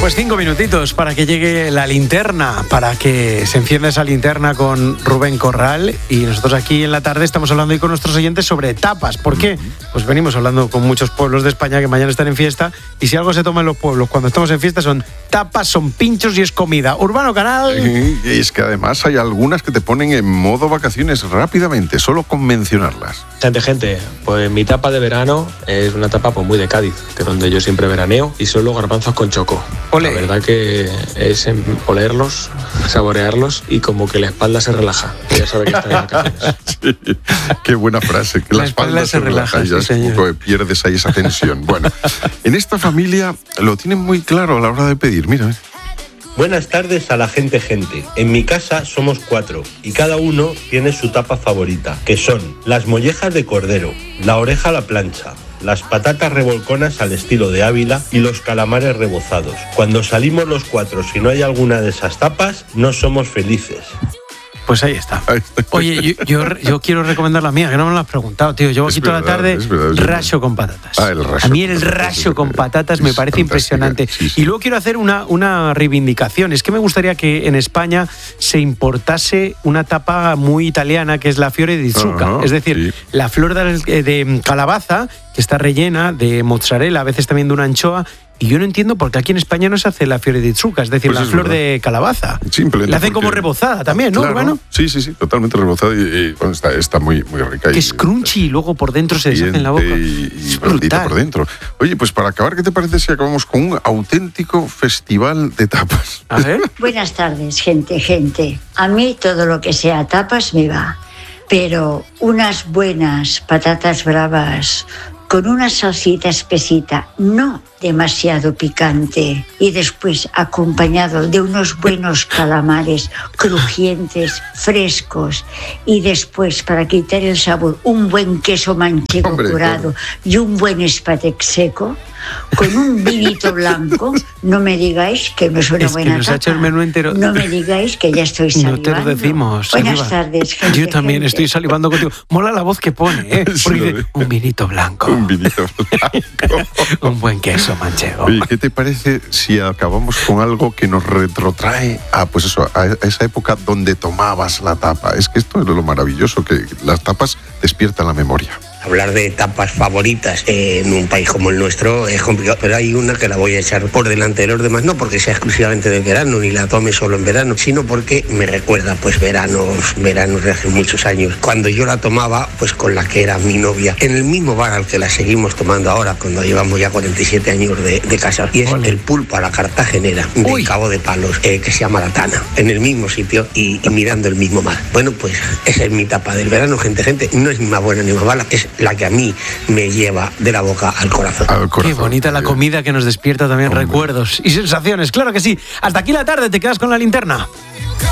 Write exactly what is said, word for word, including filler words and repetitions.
Pues cinco minutitos para que llegue la linterna, para que se encienda esa linterna con Rubén Corral. Y nosotros aquí en la tarde estamos hablando hoy con nuestros oyentes sobre tapas. ¿Por qué? Pues venimos hablando con muchos pueblos de España que mañana están en fiesta. Y si algo se toma en los pueblos cuando estamos en fiesta son tapas, son pinchos y es comida. Urbano Canal. Y es que además hay algunas que te ponen en modo vacaciones rápidamente, solo con mencionarlas. Gente, gente, pues mi tapa de verano es una tapa pues muy de Cádiz, que es donde yo siempre veraneo, y solo garbanzos con choco. Olé. La verdad que es olerlos, saborearlos y como que la espalda se relaja. Ya sabe que está en vacaciones. Sí, qué buena frase, que la, la espalda, espalda se, se relaja, relaja y ya sí, un poco pierdes ahí esa tensión. Bueno, en esta familia lo tienen muy claro a la hora de pedir, mira. Buenas tardes a la gente gente. En mi casa somos cuatro y cada uno tiene su tapa favorita, que son las mollejas de cordero, la oreja a la plancha, las patatas revolconas al estilo de Ávila y los calamares rebozados. Cuando salimos los cuatro, si no hay alguna de esas tapas, no somos felices. Pues ahí está. Oye, yo, yo, yo quiero recomendar la mía, que no me lo has preguntado, tío. Llevo aquí toda la tarde racho con patatas. Ah, el racho a mí el racho con patatas me parece impresionante. Sí, sí. Y luego quiero hacer una, una reivindicación. Es que me gustaría que en España se importase una tapa muy italiana, que es la fiore di zucca. Uh-huh, es decir, sí. la flor de, de calabaza, que está rellena de mozzarella, a veces también de una anchoa. Y yo no entiendo por qué aquí en España no se hace la fiore di zucca, es decir, pues la es flor verdad. de calabaza. Simplemente la hacen porque... como rebozada también, ¿no, claro, Urbano? Sí, sí, sí, totalmente rebozada y, y bueno, está, está muy, muy rica. Que y, es crunchy y luego por dentro se deshace en la boca. Y, y blandita por dentro. Oye, pues para acabar, ¿qué te parece si acabamos con un auténtico festival de tapas? A ver. Buenas tardes, gente, gente. A mí todo lo que sea tapas me va, pero unas buenas patatas bravas con una salsita espesita, no demasiado picante, y después acompañado de unos buenos calamares crujientes, frescos, y después, para quitar el sabor, un buen queso manchego Hombre, curado claro. y un buen espatec seco, con un vinito blanco. No me digáis que no es una es buena que nos tapa. Ha hecho el menú entero. No me digáis que ya estoy salivando. No te lo decimos. Buenas saliva. tardes, gente. Yo también gente. estoy salivando contigo. Mola la voz que pone, ¿eh? Porque dice, un vinito blanco. Un vinito blanco. Un buen queso manchego. Oye, ¿qué te parece si acabamos con algo que nos retrotrae a, pues eso, a esa época donde tomabas la tapa? Es que esto es lo maravilloso, que las tapas despiertan la memoria. Hablar de tapas favoritas eh, en un país como el nuestro es complicado, pero hay una que la voy a echar por delante de los demás, no porque sea exclusivamente del verano, ni la tome solo en verano, sino porque me recuerda pues veranos, veranos de hace muchos años, cuando yo la tomaba pues con la que era mi novia, en el mismo bar al que la seguimos tomando ahora, cuando llevamos ya cuarenta y siete años de, de casa, y es Olé. el pulpo a la cartagenera del Uy. Cabo de Palos, eh, que se llama La Tana, en el mismo sitio y, y mirando el mismo mar. Bueno, pues esa es mi tapa del verano, gente, gente, no es ni más buena ni más mala, es la que a mí me lleva de la boca al corazón. Al corazón. Qué bonita la comida que nos despierta también Hombre. recuerdos y sensaciones. Claro que sí. Hasta aquí la tarde, te quedas con la linterna.